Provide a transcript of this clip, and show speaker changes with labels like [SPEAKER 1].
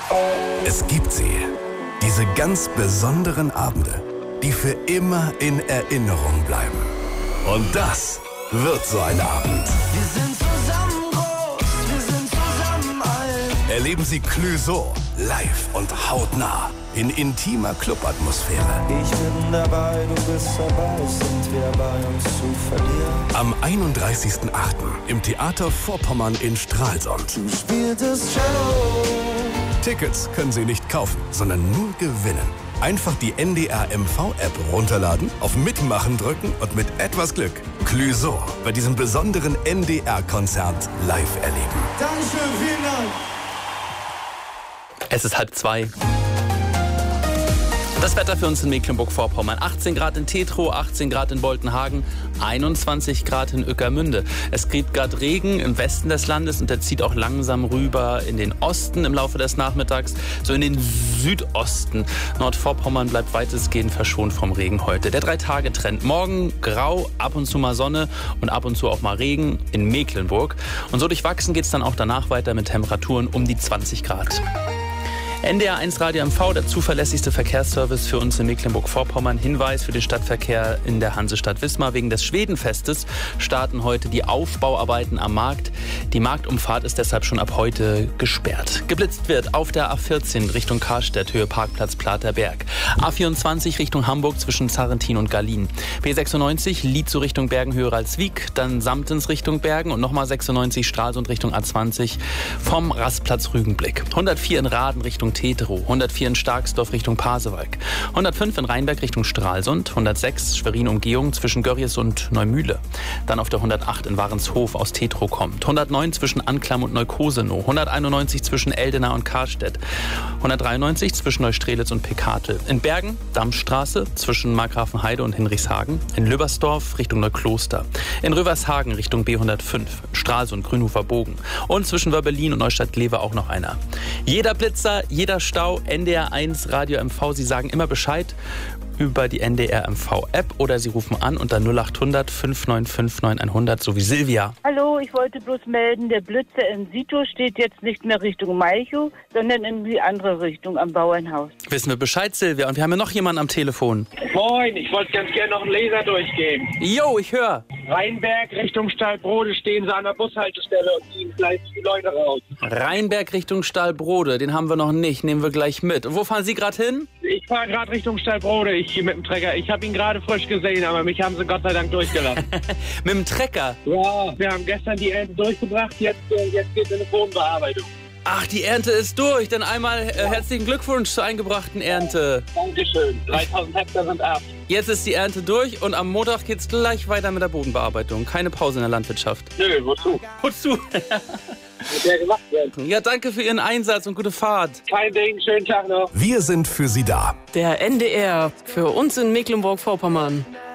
[SPEAKER 1] Es gibt sie. Diese ganz besonderen Abende, die für immer in Erinnerung bleiben. Und das wird so ein Abend.
[SPEAKER 2] Wir sind zusammen groß, wir sind zusammen alt.
[SPEAKER 1] Erleben Sie Clouseau live und hautnah in intimer Clubatmosphäre.
[SPEAKER 2] Ich bin dabei, du bist dabei, sind wir bei uns zu verlieren.
[SPEAKER 1] Am 31.08. im Theater Vorpommern in Stralsund.
[SPEAKER 2] Du spieltest Cello.
[SPEAKER 1] Tickets können Sie nicht kaufen, sondern nur gewinnen. Einfach die NDR MV-App runterladen, auf Mitmachen drücken und mit etwas Glück Clouseau bei diesem besonderen NDR-Konzert live erleben.
[SPEAKER 2] Dankeschön, vielen Dank.
[SPEAKER 3] Es ist 1:30. Das Wetter für uns in Mecklenburg-Vorpommern. 18 Grad in Tetrow, 18 Grad in Boltenhagen, 21 Grad in Ueckermünde. Es gibt gerade Regen im Westen des Landes und der zieht auch langsam rüber in den Osten im Laufe des Nachmittags, so in den Südosten. Nordvorpommern bleibt weitestgehend verschont vom Regen heute. Der 3-Tage-Trend. Morgen grau, ab und zu mal Sonne und ab und zu auch mal Regen in Mecklenburg. Und so durchwachsen geht es dann auch danach weiter mit Temperaturen um die 20 Grad. NDR 1 Radio MV, der zuverlässigste Verkehrsservice für uns in Mecklenburg-Vorpommern. Hinweis für den Stadtverkehr in der Hansestadt Wismar. Wegen des Schwedenfestes starten heute die Aufbauarbeiten am Markt. Die Marktumfahrt ist deshalb schon ab heute gesperrt. Geblitzt wird auf der A14 Richtung Karstedt, Höhe Parkplatz Platerberg. A24 Richtung Hamburg zwischen Zarrentin und Gallien. B96 Lietzow Richtung Bergen-Höhe-Ralswiek, dann Samtens Richtung Bergen und nochmal 96 Stralsund Richtung A20 vom Rastplatz Rügenblick. 104 in Raden Richtung Tetrow, 104 in Starksdorf Richtung Pasewalk, 105 in Rheinberg Richtung Stralsund, 106 Schwerin-Umgehung zwischen Görries und Neumühle. Dann auf der 108 in Warenshof aus Tetrow kommt, 109 zwischen Anklam und Neukosenow, 191 zwischen Eldena und Karstedt, 193 zwischen Neustrelitz und Pekatel. In Bergen, Dammstraße zwischen Markgrafenheide und Hinrichshagen, in Lübbersdorf Richtung Neukloster, in Rövershagen Richtung B105, Stralsund, Grünhofer Bogen und zwischen Wörbelin und Neustadt-Glewe auch noch einer. Jeder Blitzer, jeder Stau, NDR 1 Radio MV, Sie sagen immer Bescheid über die NDR MV App oder Sie rufen an unter 0800 595 9100, so wie Silvia.
[SPEAKER 4] Hallo, ich wollte bloß melden, der Blitzer in Sito steht jetzt nicht mehr Richtung Malchow, sondern in die andere Richtung am Bauernhaus.
[SPEAKER 3] Wissen wir Bescheid, Silvia, und wir haben ja noch jemanden am Telefon.
[SPEAKER 5] Moin, ich wollte ganz gerne noch einen Laser durchgeben.
[SPEAKER 3] Jo, ich höre.
[SPEAKER 5] Rheinberg Richtung Stahlbrode stehen sie an der Bushaltestelle und ziehen gleich die Leute raus.
[SPEAKER 3] Rheinberg Richtung Stahlbrode, den haben wir noch nicht, nehmen wir gleich mit. Wo fahren Sie gerade hin?
[SPEAKER 5] Ich fahre gerade Richtung Stahlbrode, ich hier mit dem Trecker. Ich habe ihn gerade frisch gesehen, aber mich haben sie Gott sei Dank durchgelassen.
[SPEAKER 3] Mit dem Trecker?
[SPEAKER 5] Ja, wir haben gestern die Ernte durchgebracht, jetzt geht es in eine Bodenbearbeitung.
[SPEAKER 3] Ach, die Ernte ist durch. Dann einmal herzlichen Glückwunsch zur eingebrachten Ernte.
[SPEAKER 5] Dankeschön, 3000 Hektar sind ab.
[SPEAKER 3] Jetzt ist die Ernte durch und am Montag geht's gleich weiter mit der Bodenbearbeitung. Keine Pause in der Landwirtschaft.
[SPEAKER 5] Nö, wozu?
[SPEAKER 3] Wozu?
[SPEAKER 5] Muss ja gemacht werden.
[SPEAKER 3] Ja, danke für Ihren Einsatz und gute Fahrt.
[SPEAKER 5] Kein Ding, schönen Tag noch.
[SPEAKER 1] Wir sind für Sie da.
[SPEAKER 6] Der NDR für uns in Mecklenburg-Vorpommern.